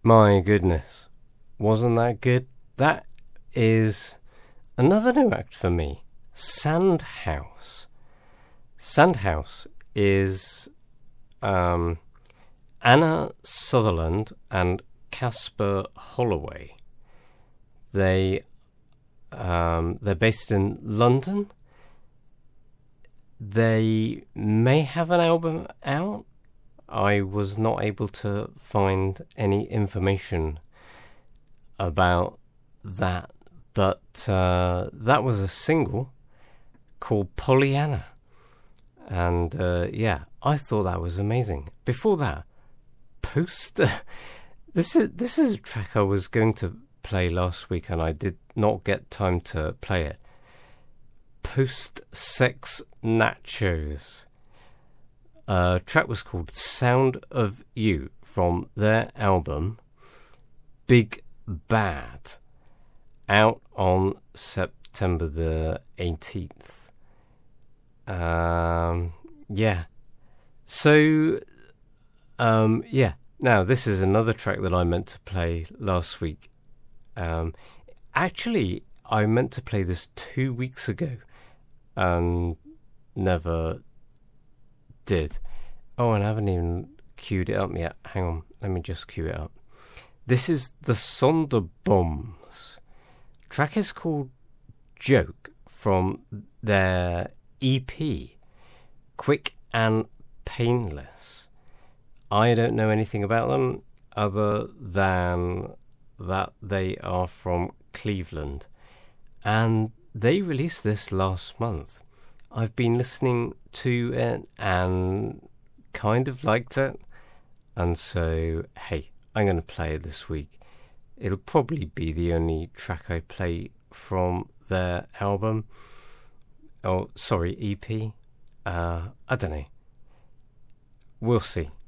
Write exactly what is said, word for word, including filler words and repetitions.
My goodness, wasn't that good? That is another new act for me. Sandhouse. Sandhouse is um, Anna Sutherland and Casper Holloway. They um, they're based in London. They may have an album out. I was not able to find any information about that, but uh, that was a single called Pollyanna, and uh, yeah, I thought that was amazing. Before that, Post. this is this is a track I was going to play last week, and I did not get time to play it. Post Sex Nachos. Uh, track was called Sound of You from their album Big Bad, out on September the eighteenth. Um, yeah. So, um, yeah. Now, this is another track that I meant to play last week. Um, actually, I meant to play this two weeks ago and never did. Oh, and I haven't even queued it up yet. Hang on, let me just queue it up. This is the Sonderbombs. Track is called Joke from their E P, Quick and Painless. I don't know anything about them other than that they are from Cleveland, and they released this last month. I've been listening to it and kind of liked it, and so, hey, I'm going to play it this week. It'll probably be the only track I play from their album. Oh, sorry, E P. Uh, I don't know. We'll see.